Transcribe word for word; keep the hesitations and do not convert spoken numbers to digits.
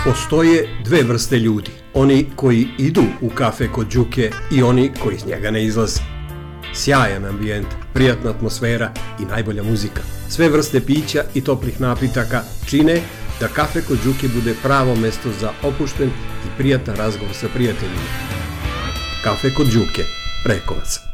Postoje dve vrste ljudi, oni koji idu u kafe kod Đuke i oni koji iz njega ne izlaze. Sjajan ambijent, prijatna atmosfera i najbolja muzika. Sve vrste pića i toplih napitaka čine da kafe kod Đuke bude pravo mesto za opušten i prijatan razgovor sa prijateljima. Kafe kod Đuke, Rekovac.